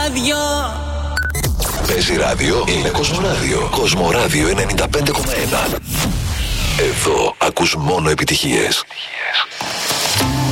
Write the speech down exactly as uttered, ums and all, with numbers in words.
Ράδιο. Παίζει ράδιο, είναι Κοσμοράδιο. Κοσμοράδιο ενενήντα πέντε κόμμα ένα. Εδώ ακούς μόνο επιτυχίες.